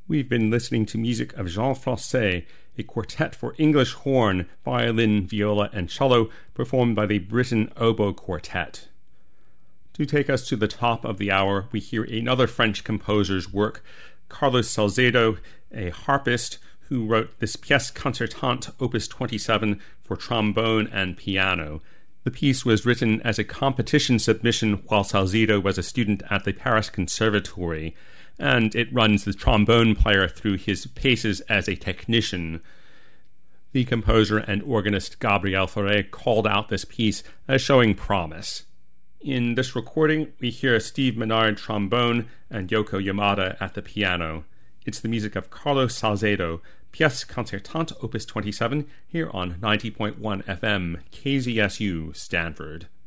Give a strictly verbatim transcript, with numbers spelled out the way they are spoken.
We've been listening to music of Jean Francais, a quartet for English horn, violin, viola, and cello, performed by the Britain Oboe Quartet. To take us to the top of the hour, we hear another French composer's work, Carlos Salcedo, a harpist who wrote this pièce concertante, opus twenty-seven, for trombone and piano. The piece was written as a competition submission while Salcedo was a student at the Paris Conservatory, and it runs the trombone player through his paces as a technician. The composer and organist Gabriel Fauré called out this piece as showing promise. In this recording, we hear Steve Menard trombone and Yoko Yamada at the piano. It's the music of Carlos Salcedo, Pièce concertante opus twenty-seven, here on ninety point one F M, K Z S U, Stanford.